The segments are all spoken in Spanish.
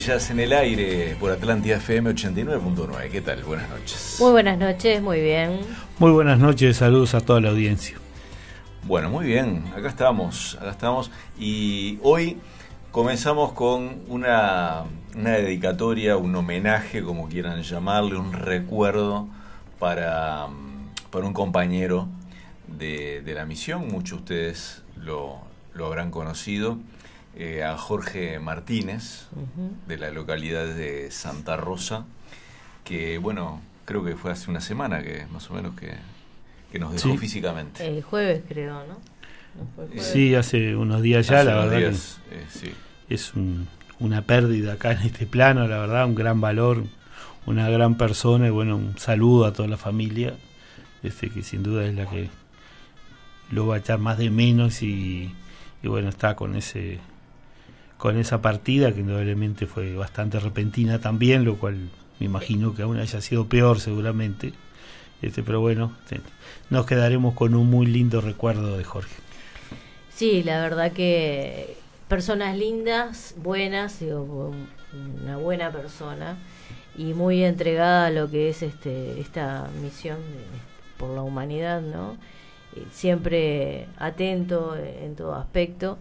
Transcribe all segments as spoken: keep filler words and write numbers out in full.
Ya en el aire por Atlántida F M ochenta y nueve punto nueve. ¿Qué tal? Buenas noches. Muy buenas noches, muy bien. Muy buenas noches, saludos a toda la audiencia. Bueno, muy bien, acá estamos, acá estamos. Y hoy comenzamos con una, una dedicatoria, un homenaje, como quieran llamarle, un recuerdo para, para un compañero de, de la misión. Muchos de ustedes lo, lo habrán conocido. Eh, a Jorge Martínez, uh-huh. de la localidad de Santa Rosa, que bueno, creo que fue hace una semana que más o menos que, que nos dejó sí. físicamente. El jueves creo, ¿no? ¿No fue jueves? Sí, hace unos días ya, hace la unos verdad días, que eh, sí. es un, una pérdida acá en este plano, la verdad, un gran valor, una gran persona, y bueno, un saludo a toda la familia, este que sin duda es la que lo va a echar más de menos y, y bueno, está con ese con esa partida que indudablemente fue bastante repentina también, lo cual me imagino que aún haya sido peor seguramente, este pero bueno, nos quedaremos con un muy lindo recuerdo de Jorge. Sí, la verdad que personas lindas, buenas, digo, una buena persona y muy entregada a lo que es este esta misión de, por la humanidad, ¿no? Siempre atento en todo aspecto.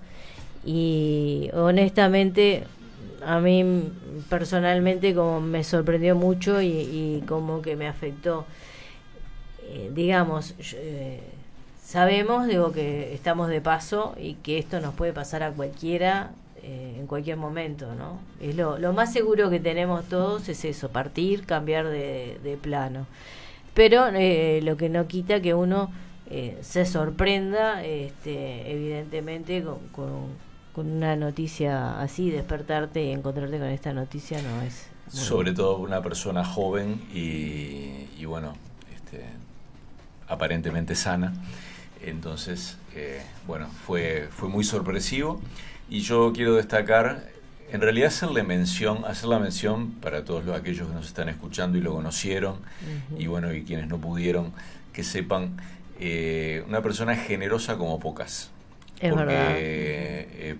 Y honestamente a mí personalmente como me sorprendió mucho y, y como que me afectó, eh, digamos, eh, sabemos, digo, que estamos de paso y que esto nos puede pasar a cualquiera eh, en cualquier momento, ¿no? Es lo, lo más seguro que tenemos todos es eso, partir, cambiar de, de plano, pero eh, lo que no quita que uno eh, se sorprenda, este, evidentemente con, con con una noticia así, despertarte y encontrarte con esta noticia no es... Sobre bien. todo una persona joven y, y bueno, este, aparentemente sana. Entonces, eh, bueno, fue, fue muy sorpresivo y yo quiero destacar, en realidad hacerle mención, hacer la mención para todos los, aquellos que nos están escuchando y lo conocieron, uh-huh. y bueno, y quienes no pudieron, que sepan, eh, una persona generosa como pocas. Es porque verdad. Eh,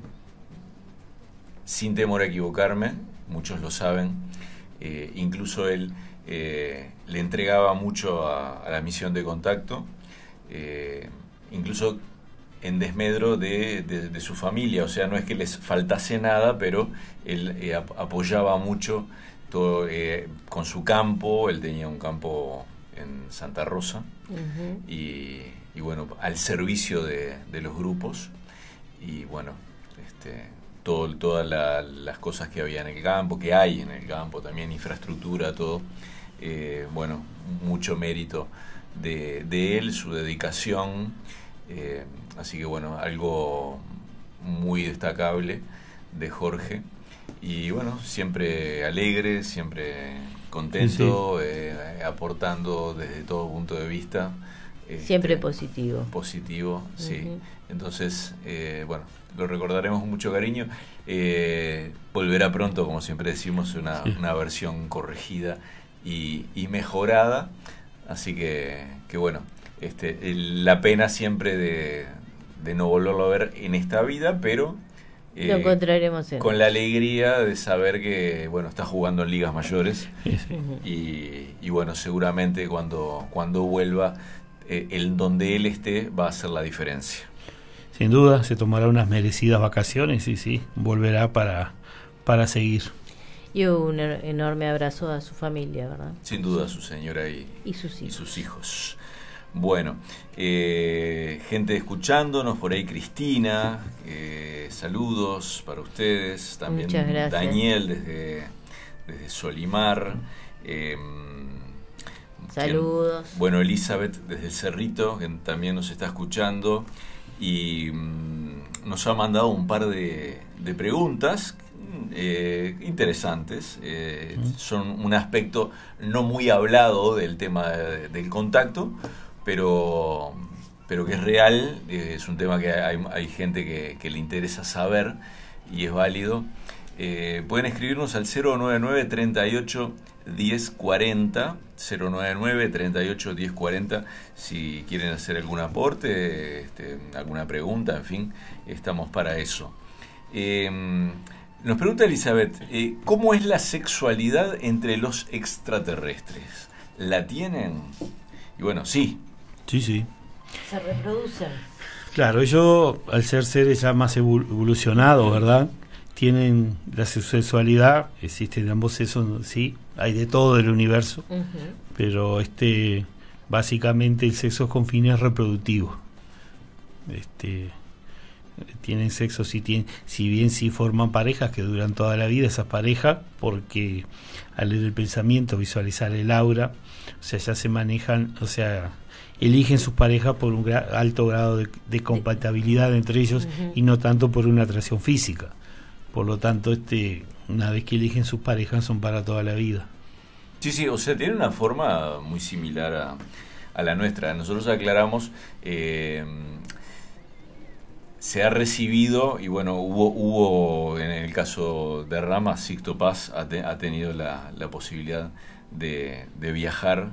sin temor a equivocarme, muchos lo saben, eh, incluso él eh, le entregaba mucho a, a la misión de contacto, eh, incluso en desmedro de, de, de su familia, o sea, no es que les faltase nada, pero él eh, ap- apoyaba mucho todo, eh, con su campo. Él tenía un campo en Santa Rosa, uh-huh. y, y bueno, al servicio de, de los grupos, y bueno, este, todo, todas la, las cosas que había en el campo, que hay en el campo, también infraestructura, todo, eh, bueno, mucho mérito de, de él, su dedicación, eh, así que bueno, algo muy destacable de Jorge, y bueno, siempre alegre, siempre contento, sí, sí. Eh, aportando desde todo punto de vista. Siempre este, positivo. Positivo, sí. Uh-huh. Entonces, eh, bueno, lo recordaremos con mucho cariño. Eh, volverá pronto, como siempre decimos, una, sí. una versión corregida y, y mejorada. Así que, que bueno, este, el, la pena siempre de, de no volverlo a ver en esta vida, pero... Eh, lo encontraremos en con la alegría de saber que bueno, está jugando en ligas mayores, sí, sí. y, y bueno, seguramente cuando, cuando vuelva, eh, el donde él esté va a hacer la diferencia. Sin duda, se tomará unas merecidas vacaciones y sí, volverá para, para seguir. Y un enorme abrazo a su familia, ¿verdad? Sin duda, a su señora y, y, sus, hijos. y sus hijos. Bueno, eh, gente escuchándonos, por ahí Cristina, eh, saludos para ustedes, también muchas gracias. Daniel desde, desde Solimar, eh, saludos. Quien, bueno, Elizabeth desde el Cerrito, que también nos está escuchando y mmm, nos ha mandado un par de, de preguntas eh, interesantes, eh, mm. son un aspecto no muy hablado del tema de, del contacto, pero, pero que es real, eh, es un tema que hay, hay gente que, que le interesa saber y es válido. Eh, pueden escribirnos al cero nueve nueve, treinta y ocho, diez cuarenta, cero nueve nueve, treinta y ocho, diez cuarenta, si quieren hacer algún aporte, este, alguna pregunta, en fin, estamos para eso. Eh, Nos pregunta Elizabeth, eh, ¿cómo es la sexualidad entre los extraterrestres? ¿La tienen? Y bueno, sí. Sí, sí. Se reproducen. Claro, ellos, al ser seres ya más evolucionados, ¿verdad?, tienen la sexualidad, existe de ambos sexos, sí, hay de todo el universo, uh-huh. pero este básicamente el sexo es con fines reproductivos. Este, tienen sexo, si, tienen, si bien sí forman parejas que duran toda la vida esas parejas, porque al leer el pensamiento, visualizar el aura, o sea, ya se manejan, o sea, eligen sus parejas por un gra- alto grado de, de compatibilidad entre ellos, uh-huh. y no tanto por una atracción física. Por lo tanto, este, una vez que eligen sus parejas son para toda la vida. Sí, sí, o sea, tiene una forma muy similar a, a la nuestra. Nosotros aclaramos, eh, se ha recibido, y bueno, hubo, hubo en el caso de Rama, Sixto Paz ha, te, ha tenido la, la posibilidad de, de viajar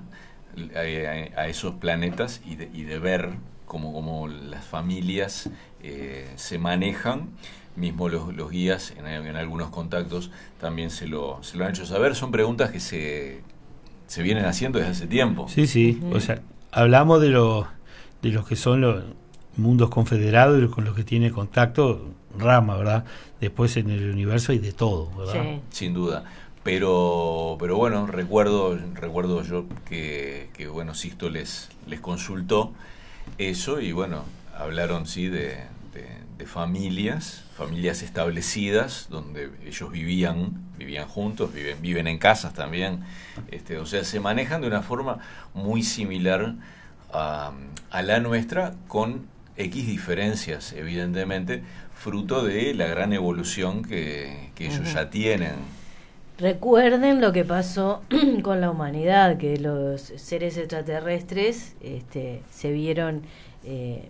a, a esos planetas y de, y de ver cómo, cómo las familias eh, se manejan. Mismo los, los guías en, en algunos contactos también se lo, se lo han hecho saber. Son preguntas que se, se vienen haciendo desde hace tiempo. Sí, sí. Uh-huh. O sea, hablamos de, lo, de los que son los mundos confederados y con los que tiene contacto Rama, ¿verdad? Después en el universo hay de todo, ¿verdad? Sí. Sin duda. Pero, pero bueno, recuerdo, recuerdo yo que, que bueno, Sixto les, les consultó eso y bueno, hablaron sí de, de, de familias, familias establecidas donde ellos vivían, vivían juntos, viven, viven en casas también, este, o sea, se manejan de una forma muy similar a, a la nuestra, con X diferencias, evidentemente, fruto de la gran evolución que, que ellos uh-huh. ya tienen. Recuerden lo que pasó con la humanidad, que los seres extraterrestres este, se vieron eh,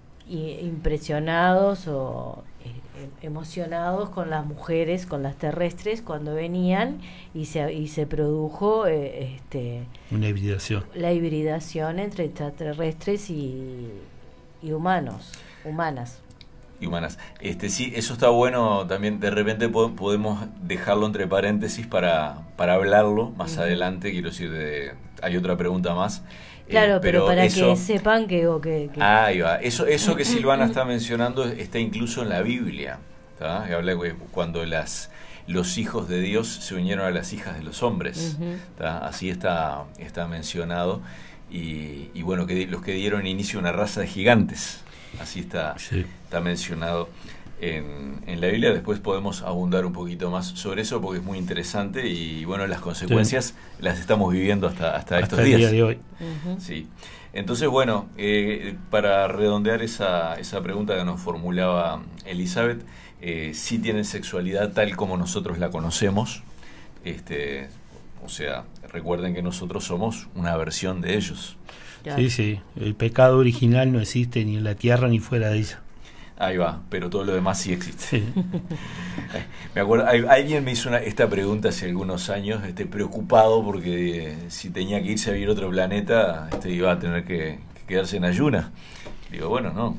impresionados o eh, emocionados con las mujeres, con las terrestres cuando venían y se y se produjo eh, este una hibridación. La hibridación entre extraterrestres y, y humanos, humanas. Y humanas. Este, sí, eso está bueno también. De repente po- podemos dejarlo entre paréntesis para, para hablarlo más uh-huh. adelante. Quiero decir, de, hay otra pregunta más. Claro, eh, pero, pero para eso, que sepan que, o que, que... Ahí va. Eso, eso que Silvana está mencionando está incluso en la Biblia. ¿Tá? Habla de cuando las, los hijos de Dios se unieron a las hijas de los hombres. Uh-huh. ¿Tá? Así está, está mencionado. Y, y bueno, que los que dieron inicio a una raza de gigantes. Así está, sí. está mencionado en, en la Biblia. Después podemos abundar un poquito más sobre eso porque es muy interesante y bueno, las consecuencias sí. las estamos viviendo hasta, hasta, hasta estos el días. Día de hoy. Uh-huh. Sí. Entonces, bueno, eh, para redondear esa, esa pregunta que nos formulaba Elizabeth, eh, sí tienen sexualidad tal como nosotros la conocemos. Este, o sea, recuerden que nosotros somos una versión de ellos. Sí, sí, el pecado original no existe ni en la tierra ni fuera de ella. Ahí va, pero todo lo demás sí existe. Sí. Me acuerdo, alguien me hizo una, esta pregunta hace algunos años, este, preocupado porque eh, si tenía que irse a vivir a otro planeta, este, iba a tener que, que quedarse en ayunas. Digo, bueno, no.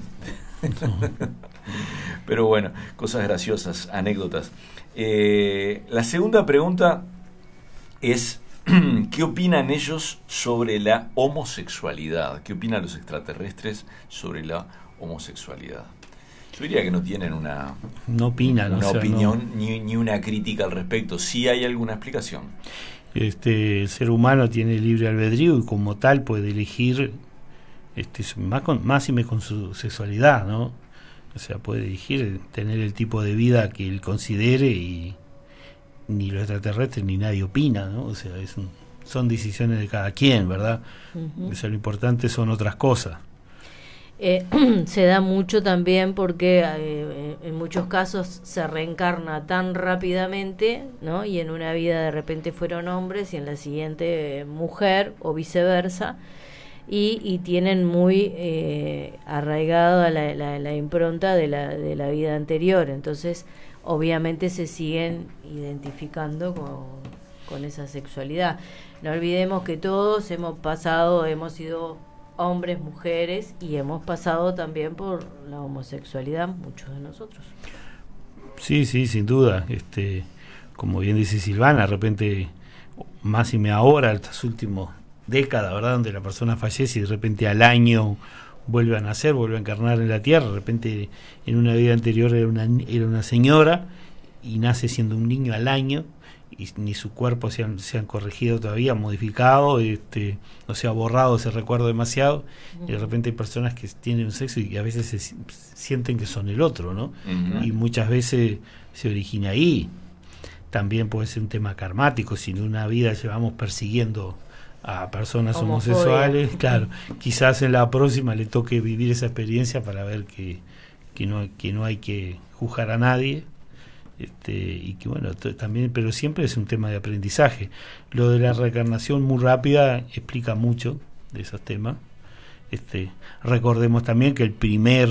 Pero bueno, cosas graciosas, anécdotas. Eh, la segunda pregunta es... ¿qué opinan ellos sobre la homosexualidad? ¿Qué opinan los extraterrestres sobre la homosexualidad? Yo diría que no tienen una, no opinan, una o sea, opinión no. ni, ni una crítica al respecto. Sí hay alguna explicación. Este, el ser humano tiene libre albedrío y como tal puede elegir, este, más, con, más y me con su sexualidad, ¿no? O sea, puede elegir tener el tipo de vida que él considere y ni los extraterrestres ni nadie opina, ¿no? O sea, es un, son decisiones de cada quien, ¿verdad? Uh-huh. O sea, lo importante son otras cosas. Eh, se da mucho también porque eh, en muchos casos se reencarna tan rápidamente, ¿no? Y en una vida de repente fueron hombres y en la siguiente eh, mujer o viceversa, y, y tienen muy eh, arraigada la, la, la impronta de la, de la vida anterior. Entonces, obviamente se siguen identificando con, con esa sexualidad. No olvidemos que todos hemos pasado, hemos sido hombres, mujeres, y hemos pasado también por la homosexualidad, muchos de nosotros. Sí, sí, sin duda. Este, como bien dice Silvana, de repente, más y me ahora, estas últimas décadas, ¿verdad? Donde la persona fallece y de repente al año vuelve a nacer, vuelve a encarnar en la tierra. De repente, en una vida anterior era una, era una señora y nace siendo un niño al año, y ni su cuerpo se han, se han corregido todavía, modificado, este, no se ha borrado ese recuerdo demasiado, y de repente hay personas que tienen un sexo y a veces se sienten que son el otro, ¿no? Uh-huh. Y muchas veces se origina ahí. También puede ser un tema karmático, si en una vida llevamos persiguiendo a personas homofobia. Homosexuales, claro, quizás en la próxima le toque vivir esa experiencia para ver que, que, no, que no hay que juzgar a nadie. Este, y que bueno, t- también, pero siempre es un tema de aprendizaje. Lo de la reencarnación muy rápida explica mucho de esos temas. Este, recordemos también que el primer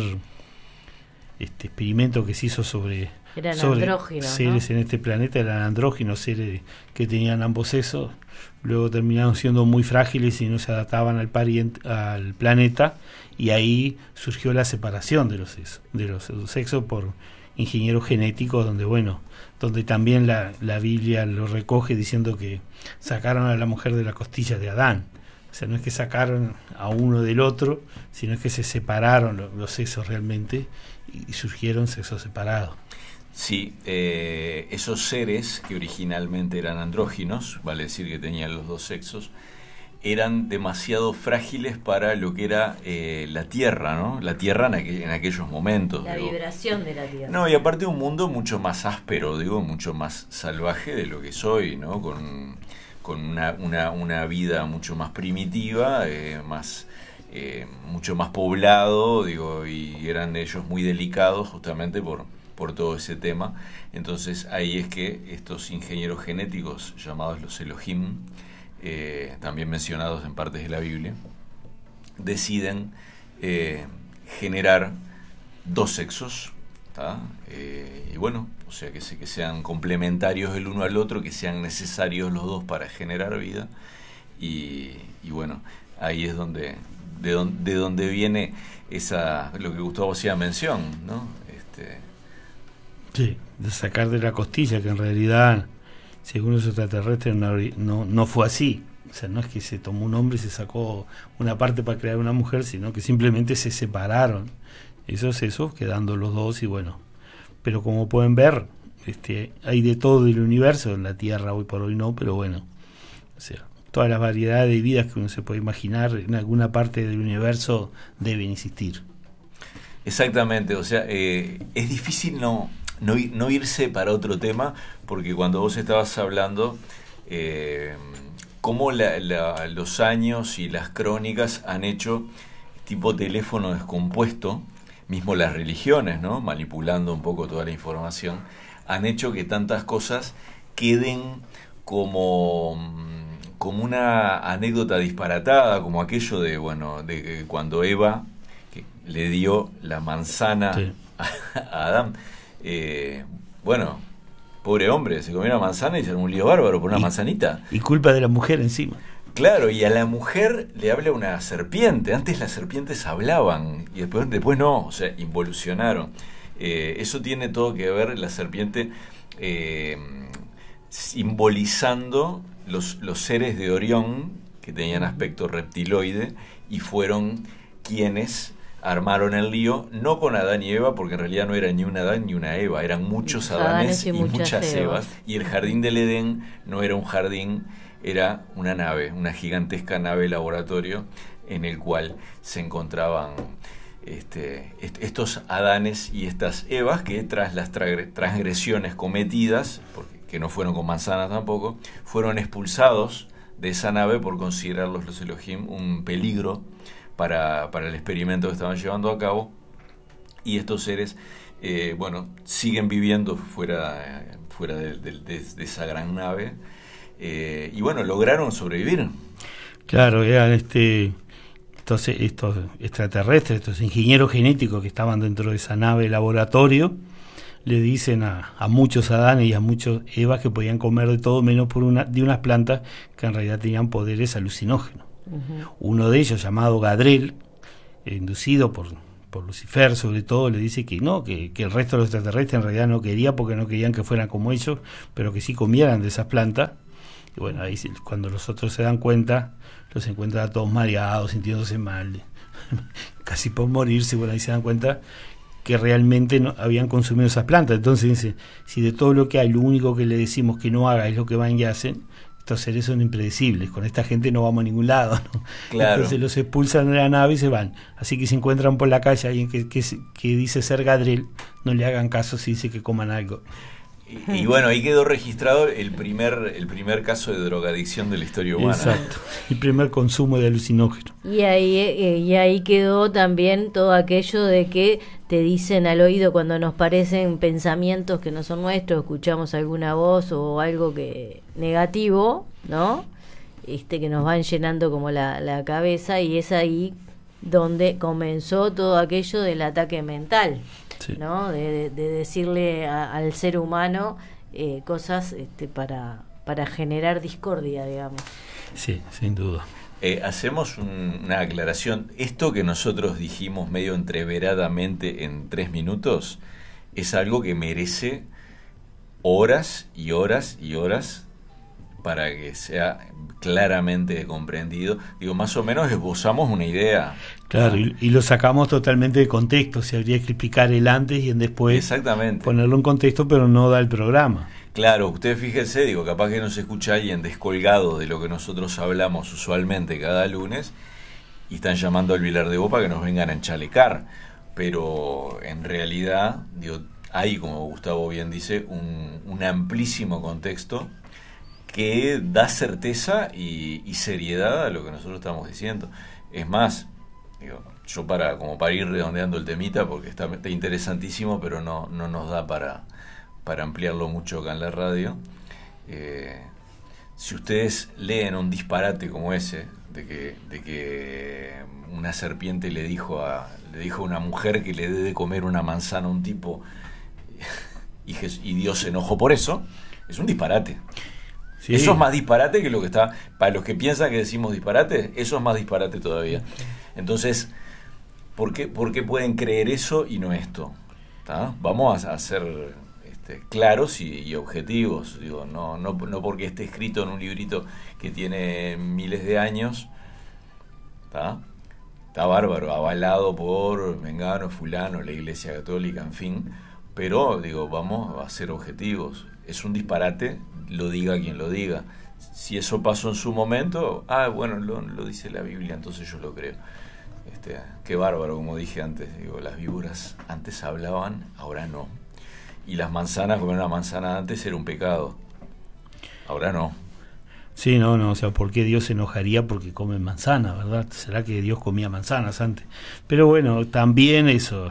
este experimento que se hizo sobre, sobre seres, ¿no?, en este planeta eran andróginos, seres que tenían ambos sexos. Luego terminaron siendo muy frágiles y no se adaptaban al, pariente, al planeta, y ahí surgió la separación de los sexos, de los sexos por ingenieros genéticos, donde bueno, donde también la, la Biblia lo recoge diciendo que sacaron a la mujer de la costilla de Adán. O sea, no es que sacaron a uno del otro, sino es que se separaron los, los sexos realmente, y, y surgieron sexos separados. Sí, eh, esos seres que originalmente eran andróginos, vale decir que tenían los dos sexos, eran demasiado frágiles para lo que era eh, la Tierra, ¿no? La Tierra en, aqu- en aquellos momentos. La digo. vibración de la Tierra. No, y aparte un mundo mucho más áspero, digo, mucho más salvaje de lo que soy, ¿no? Con, con una, una, una vida mucho más primitiva, eh, más eh, mucho más poblado, digo, y eran ellos muy delicados justamente por, por todo ese tema. Entonces ahí es que estos ingenieros genéticos llamados los Elohim, Eh, también mencionados en partes de la Biblia, deciden eh, generar dos sexos, eh, y bueno, o sea que, se, que sean complementarios el uno al otro, que sean necesarios los dos para generar vida, y, y bueno, ahí es donde de, don, de donde viene esa, lo que Gustavo hacía mención, ¿no? Este... Sí, de sacar de la costilla, que en realidad, según los extraterrestres, no, no, no fue así. O sea, no es que se tomó un hombre y se sacó una parte para crear una mujer, sino que simplemente se separaron esos esos, quedando los dos, y bueno. Pero como pueden ver, este, hay de todo el universo, en la Tierra hoy por hoy no, pero bueno, o sea, todas las variedades de vidas que uno se puede imaginar en alguna parte del universo deben existir. Exactamente, o sea, eh, es difícil no... No, no irse para otro tema, porque cuando vos estabas hablando, eh, cómo la, la, los años y las crónicas han hecho tipo teléfono descompuesto, mismo las religiones, ¿no?, manipulando un poco toda la información, han hecho que tantas cosas queden como, como una anécdota disparatada, como aquello de, bueno, de cuando Eva que le dio la manzana, sí, a, a Adán. Eh, bueno, pobre hombre, se comió una manzana y se armó un lío bárbaro por una y, manzanita. Y culpa de la mujer encima. Claro, y a la mujer le habla una serpiente. Antes las serpientes hablaban y después, después no, o sea, involucionaron. Eh, eso tiene todo que ver, la serpiente eh, simbolizando los, los seres de Orión, que tenían aspecto reptiloide, y fueron quienes armaron el lío, no con Adán y Eva, porque en realidad no era ni un Adán ni una Eva, eran muchos Adanes, Adanes y, y muchas, muchas Evas. Evas, y el jardín del Edén no era un jardín, era una nave, una gigantesca nave laboratorio en el cual se encontraban este, est- estos Adanes y estas Evas, que tras las tra- transgresiones cometidas, porque, que no fueron con manzanas tampoco, fueron expulsados de esa nave por considerarlos los Elohim un peligro Para, para el experimento que estaban llevando a cabo, y estos seres eh, bueno, siguen viviendo fuera, fuera de, de, de, de esa gran nave, eh, y bueno, lograron sobrevivir. Claro, eran este, estos, estos extraterrestres, estos ingenieros genéticos que estaban dentro de esa nave laboratorio, le dicen a, a muchos Adanes y a muchos Evas que podían comer de todo menos por una, de unas plantas que en realidad tenían poderes alucinógenos. Uh-huh. Uno de ellos, llamado Gadriel, eh, inducido por, por Lucifer sobre todo, le dice que no, que, que el resto de los extraterrestres en realidad no quería, porque no querían que fueran como ellos, pero que sí comieran de esas plantas. Y bueno, ahí cuando los otros se dan cuenta, los encuentran todos mareados, sintiéndose mal, casi por morirse. Bueno, ahí se dan cuenta que realmente no habían consumido esas plantas. Entonces dice, si de todo lo que hay, lo único que le decimos que no haga es lo que van y hacen, estos seres son impredecibles, con esta gente no vamos a ningún lado, ¿no? Claro. Entonces los expulsan de la nave y se van. Así que si encuentran por la calle a alguien que, que, que dice ser Gadriel, no le hagan caso si dice que coman algo. Y, y bueno, ahí quedó registrado el primer el primer caso de drogadicción de la historia humana. Exacto, el primer consumo de alucinógeno. Y ahí, eh, y ahí quedó también todo aquello de que te dicen al oído cuando nos parecen pensamientos que no son nuestros, escuchamos alguna voz o algo que negativo, ¿no? Este, que nos van llenando como la, la cabeza, y es ahí donde comenzó todo aquello del ataque mental. Sí. ¿No? De, de, de decirle a, al ser humano eh, cosas este, para, para generar discordia, digamos. Sí, sin duda. Eh, hacemos un, una aclaración. Esto que nosotros dijimos medio entreveradamente en tres minutos es algo que merece horas y horas y horas para que sea claramente comprendido. Digo, más o menos esbozamos una idea. Claro, y, y lo sacamos totalmente de contexto. Se habría que explicar el antes y el después. Exactamente. Ponerlo en contexto, pero no da el programa. Claro, usted fíjese, digo, capaz que nos escucha alguien descolgado de lo que nosotros hablamos usualmente cada lunes y están llamando al Vilar de Bo para que nos vengan a enchalecar. Pero en realidad, digo, hay, como Gustavo bien dice, un, un amplísimo contexto que da certeza y, y seriedad a lo que nosotros estamos diciendo. Es más, digo, yo para como para ir redondeando el temita, porque está, está interesantísimo, pero no, no nos da para, para ampliarlo mucho acá en la radio. Eh, si ustedes leen un disparate como ese, de que, de que una serpiente le dijo a, le dijo a una mujer que le dé de comer una manzana a un tipo y, y Dios se enojó por eso, es un disparate. Sí. Eso es más disparate que lo que está... Para los que piensan que decimos disparate, eso es más disparate todavía. Entonces, ¿por qué, por qué pueden creer eso y no esto? ¿Tá? Vamos a, a ser este, claros y, y objetivos. Digo, no, no, no porque esté escrito en un librito que tiene miles de años. ¿Tá? Está bárbaro, avalado por Mengano, fulano, la Iglesia Católica, en fin. Pero, digo, vamos a ser objetivos. Es un disparate, lo diga quien lo diga. Si eso pasó en su momento, ah, bueno, lo, lo dice la Biblia, entonces yo lo creo. Este, qué bárbaro, como dije antes, digo, las víboras antes hablaban, ahora no. Y las manzanas, comer una manzana antes era un pecado, ahora no. Sí, no, no, o sea, ¿por qué Dios se enojaría porque comen manzana, verdad? ¿Será que Dios comía manzanas antes? Pero bueno, también eso,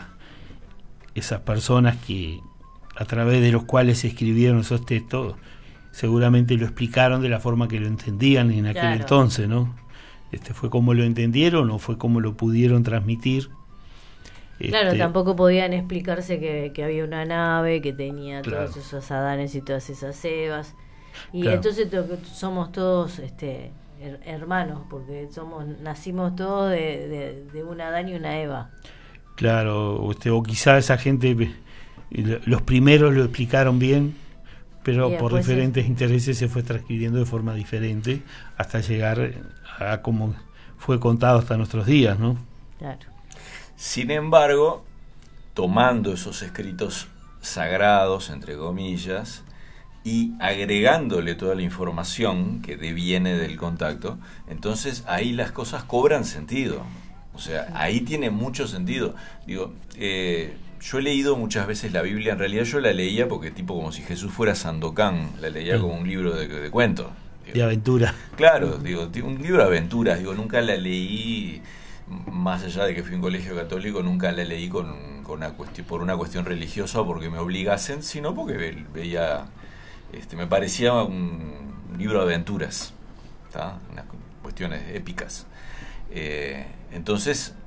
esas personas que a través de los cuales se escribieron esos textos, seguramente lo explicaron de la forma que lo entendían en aquel claro. entonces, ¿no? Este fue como lo entendieron o fue como lo pudieron transmitir. Claro, este, tampoco podían explicarse que, que había una nave que tenía claro. todos esos Adanes y todas esas Evas. Y claro. entonces to, somos todos este her, hermanos, porque somos nacimos todos de, de, de un Adán y una Eva. Claro, este, o quizá esa gente... Los primeros lo explicaron bien, pero bien, por pues diferentes sí. intereses se fue transcribiendo de forma diferente hasta llegar a como fue contado hasta nuestros días, ¿no? Claro. Sin embargo, tomando esos escritos sagrados, entre comillas, y agregándole toda la información que deviene del contacto, entonces ahí las cosas cobran sentido. O sea, ahí tiene mucho sentido. Digo, eh, yo he leído muchas veces la Biblia, en realidad yo la leía porque tipo como si Jesús fuera Sandokan, la leía sí. como un libro de, de cuentos. De aventura. Claro, digo, un libro de aventuras, digo, nunca la leí, más allá de que fui a un colegio católico, nunca la leí con, con una cuestión, por una cuestión religiosa o porque me obligasen, sino porque ve, veía, este, me parecía un libro de aventuras, ¿tá? Unas cuestiones épicas. Eh, entonces...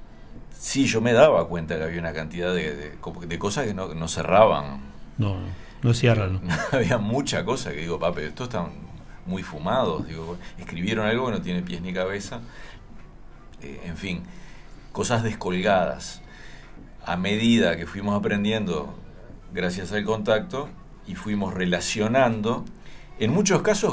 Sí, yo me daba cuenta que había una cantidad de, de, de cosas que no, no cerraban. No, no cierran. No. Había mucha cosa que digo, papi, estos están muy fumados. Digo, escribieron algo que no tiene pies ni cabeza. Eh, en fin, cosas descolgadas. a medida que fuimos aprendiendo gracias al contacto y fuimos relacionando, en muchos casos